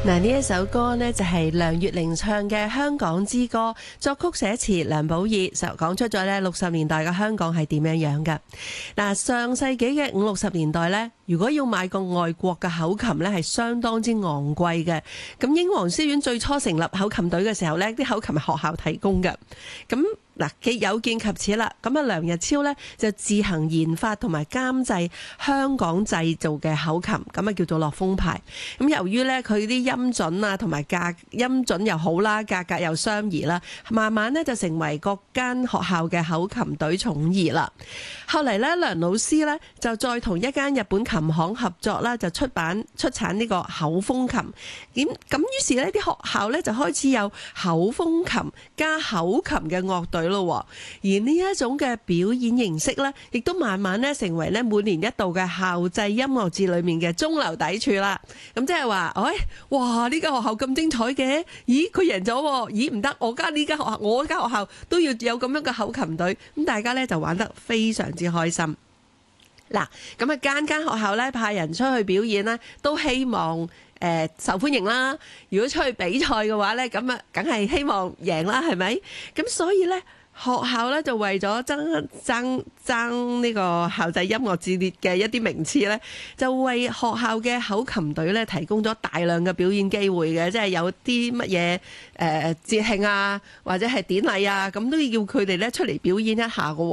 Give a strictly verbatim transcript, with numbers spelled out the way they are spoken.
嗱，呢一首歌呢，就係梁月玲唱嘅《香港之歌》，作曲寫詞梁寶義，就講出咗咧六十年代嘅香港係點樣樣㗎。嗱，上世紀嘅五六十年代呢，如果要買個外國嘅口琴呢，係相當之昂貴嘅。咁英皇書院最初成立口琴隊嘅時候呢，啲口琴係學校提供嘅。咁嗱，既有見及此啦，咁啊梁日超呢，就自行研發同埋監製香港製造嘅口琴，咁啊叫做樂風牌。咁由於呢，佢啲音準啊同埋價音準又好啦，價格又相宜啦，慢慢呢，就成為各間學校嘅口琴隊寵兒啦。後嚟呢，梁老師呢，就再同一間日本琴行合作啦，就出版出產呢個口風琴。咁咁於是呢啲學校呢，就開始有口風琴加口琴嘅樂隊咯。而呢一種嘅表演形式呢，亦都慢慢呢成為呢每年一度嘅校際音樂節裏面嘅中流砥柱啦。咁即係話，哎，哇！呢間學校咁精彩嘅，咦？佢贏咗，咦？唔得，我間呢間學校，我間學校都要有咁樣嘅口琴隊。咁大家呢就玩得非常之開心。嗱，咁啊間間學校呢派人出去表演呢，都希望誒、呃、受歡迎啦。如果出去比賽嘅話呢，咁啊梗係希望贏啦，係咪？咁所以呢，學校咧就為咗爭爭爭呢個校際音樂節列嘅一啲名次咧，就為學校嘅口琴隊咧提供咗大量嘅表演機會嘅，即係有啲乜嘢誒節慶啊，或者係典禮啊，咁都要佢哋咧出嚟表演一下㗎喎。